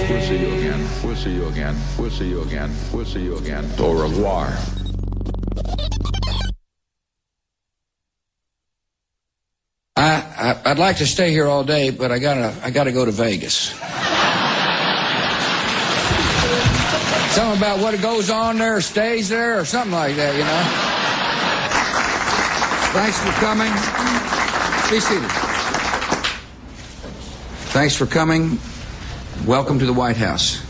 We'll see you again. We'll see you again. We'll see you again. We'll see you again. Au revoir. I'd like to stay here all day, but I gotta go to Vegas. Something about what goes on there stays there, or something like that, you know. Thanks for coming. Be seated. Thanks for coming. Welcome to the White House.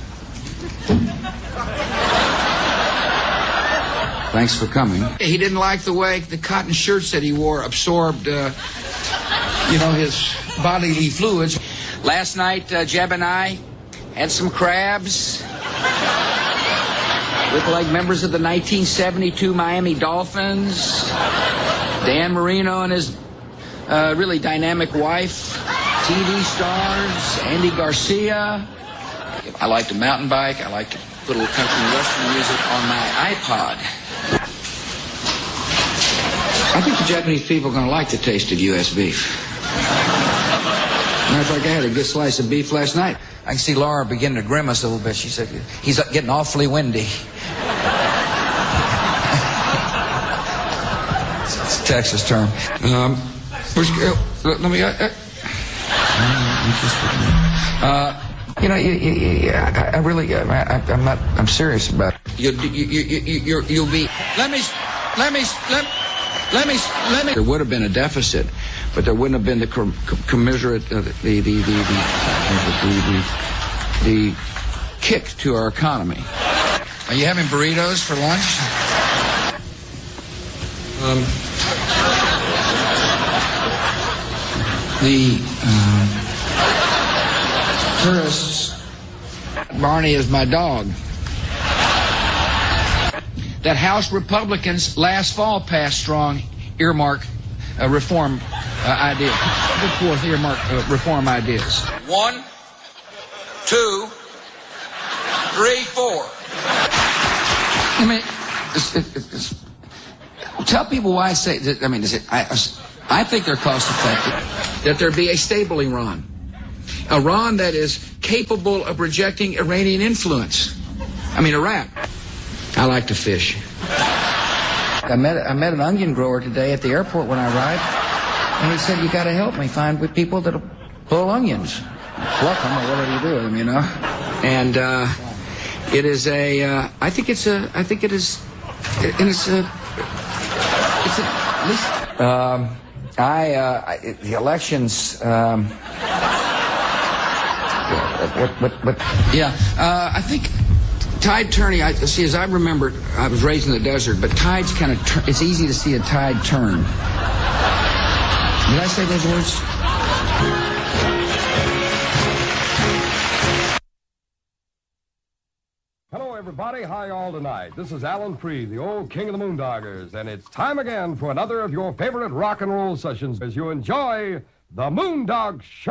Thanks for coming. He didn't like the way the cotton shirts that he wore absorbed, his bodily fluids. Last night, Jeb and I had some crabs. Look like members of the 1972 Miami Dolphins. Dan Marino and his really dynamic wife. TV stars. Andy Garcia. I like to mountain bike. I like to put a little country and western music on my iPod. I think the Japanese people are going to like the taste of U.S. beef. Matter of fact, I had a good slice of beef last night. I can see Laura beginning to grimace a little bit. She said, he's getting awfully windy. It's a Texas term. I'm serious about it. You'll be. Let me. There would have been a deficit, but there wouldn't have been the commiserate, the kick to our economy. Are you having burritos for lunch? The tourists. Barney is my dog. That House Republicans last fall passed strong earmark reform idea. Put forth earmark reform ideas. 1, 2, 3, 4. I mean, tell people why I say that. I mean, I think they're cost effective. That there be a stable Iran. Iran that is capable of rejecting Iranian influence. I mean, Iraq. I like to fish. I met an onion grower today at the airport when I arrived, and he said, "You got to help me find people that'll pull onions." Look, I'm not what do you do with them, you know? And it is a. I think it is. The elections. I think. Tide turning, as I remember, I was raised in the desert, but tides kind of it's easy to see a tide turn. Did I say those words? Hello, everybody. Hi, all tonight. This is Alan Freed, the old king of the Moondoggers, and it's time again for another of your favorite rock and roll sessions as you enjoy the Moondog Show.